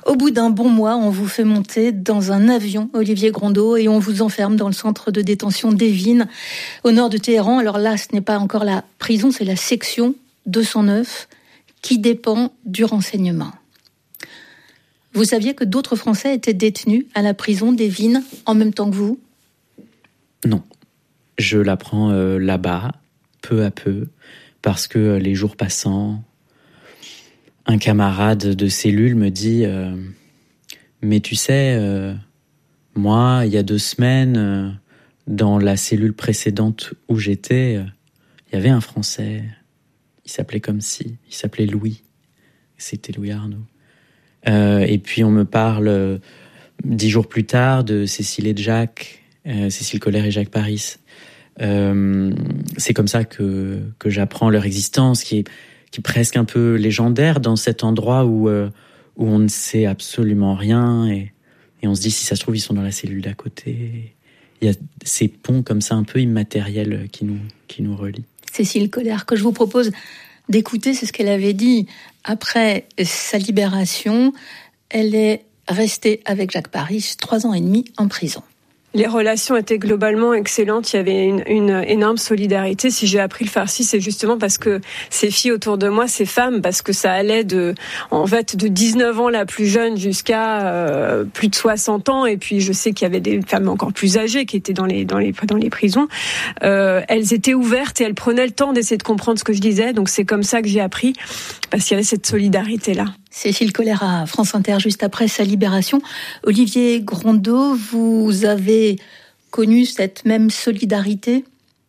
Au bout d'un bon mois, on vous fait monter dans un avion, Olivier Grondeau, et on vous enferme dans le centre de détention d'Evin, au nord de Téhéran. Alors là, ce n'est pas encore la prison, c'est la section 209 qui dépend du renseignement. Vous saviez que d'autres Français étaient détenus à la prison d'Evin en même temps que vous ? Non. Je l'apprends là-bas, peu à peu, parce que les jours passant, un camarade de cellule me dit mais tu sais, moi, il y a 2 semaines, dans la cellule précédente où j'étais, il y avait un Français. Il s'appelait comme si, il s'appelait Louis. C'était Louis Arnaud. Et puis on me parle 10 jours plus tard de Cécile et de Jacques, Cécile Colère et Jacques Paris. C'est comme ça que j'apprends leur existence, qui est presque un peu légendaire dans cet endroit où on ne sait absolument rien et on se dit si ça se trouve ils sont dans la cellule d'à côté. Il y a ces ponts comme ça un peu immatériels qui nous relient. Cécile Colère, que je vous propose d'écouter, c'est ce qu'elle avait dit après sa libération. Elle est restée avec Jacques Paris 3 ans et demi en prison. Les relations étaient globalement excellentes. Il y avait une énorme solidarité. Si j'ai appris le farsi, c'est justement parce que ces filles autour de moi, ces femmes, parce que ça allait de 19 ans la plus jeune jusqu'à plus de 60 ans. Et puis je sais qu'il y avait des femmes encore plus âgées qui étaient dans les prisons. Elles étaient ouvertes et elles prenaient le temps d'essayer de comprendre ce que je disais. Donc c'est comme ça que j'ai appris, parce qu'il y avait cette solidarité-là. Cécile Colère à France Inter, juste après sa libération. Olivier Grondeau, vous avez connu cette même solidarité ?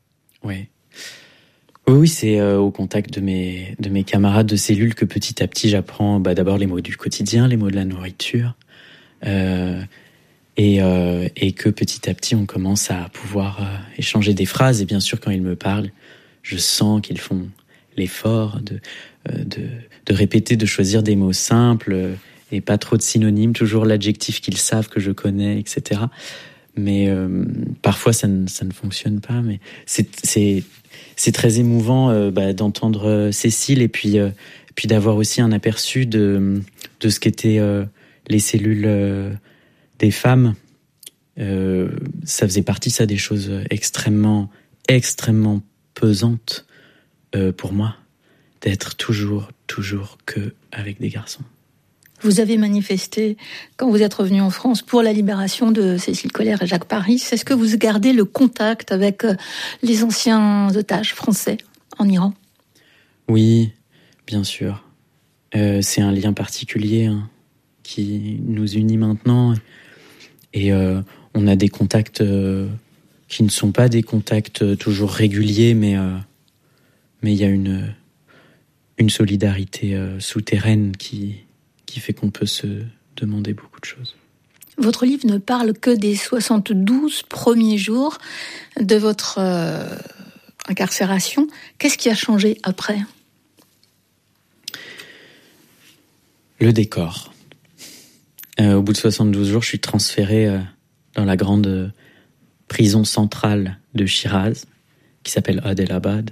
Oui, c'est au contact de mes camarades de cellule que petit à petit j'apprends d'abord les mots du quotidien, les mots de la nourriture, et que petit à petit on commence à pouvoir échanger des phrases. Et bien sûr, quand ils me parlent, je sens qu'ils font l'effort de répéter, de choisir des mots simples et pas trop de synonymes, toujours l'adjectif qu'ils savent que je connais, etc. Mais parfois ça ne fonctionne pas. Mais c'est très émouvant d'entendre Cécile et puis d'avoir aussi un aperçu de ce qu'étaient les cellules des femmes. Ça faisait partie, ça, des choses extrêmement, extrêmement pesantes pour moi, d'être toujours que avec des garçons. Vous avez manifesté, quand vous êtes revenu en France, pour la libération de Cécile Colère et Jacques Paris. Est-ce que vous gardez le contact avec les anciens otages français en Iran ? Oui, bien sûr. C'est un lien particulier qui nous unit maintenant. Et on a des contacts qui ne sont pas des contacts toujours réguliers, mais il y a une solidarité souterraine qui fait qu'on peut se demander beaucoup de choses. Votre livre ne parle que des 72 premiers jours de votre incarcération. Qu'est-ce qui a changé après ? Le décor. Au bout de 72 jours, je suis transféré dans la grande prison centrale de Shiraz, qui s'appelle Adelabad.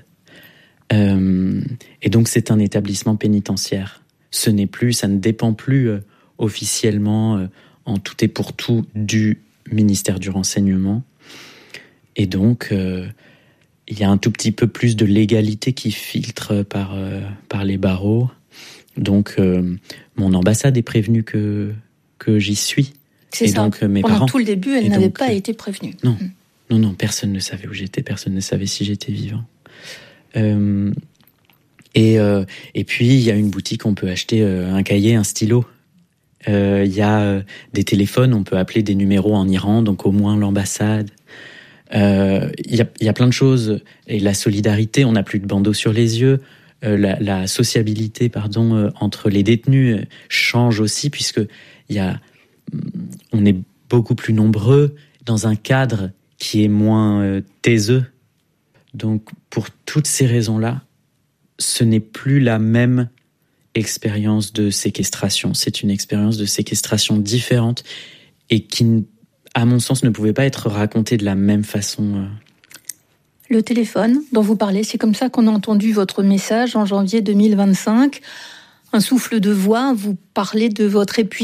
Et donc c'est un établissement pénitentiaire. Ça ne dépend plus officiellement en tout et pour tout du ministère du Renseignement. Et donc il y a un tout petit peu plus de légalité qui filtre par les barreaux. Donc mon ambassade est prévenue que j'y suis. C'est et ça. Donc mes Pendant parents, tout le début, elle n'avait pas été prévenue. Non, personne ne savait où j'étais, personne ne savait si j'étais vivant. Et puis il y a une boutique, on peut acheter un cahier, un stylo. Il y a des téléphones, on peut appeler des numéros en Iran, donc au moins l'ambassade. Il y a plein de choses. Et la solidarité, on n'a plus de bandeau sur les yeux. La sociabilité, entre les détenus change aussi, puisque on est beaucoup plus nombreux dans un cadre qui est moins taiseux. Donc pour toutes ces raisons-là, ce n'est plus la même expérience de séquestration. C'est une expérience de séquestration différente et qui, à mon sens, ne pouvait pas être racontée de la même façon. Le téléphone dont vous parlez, c'est comme ça qu'on a entendu votre message en janvier 2025. Un souffle de voix, vous parlez de votre épuisement.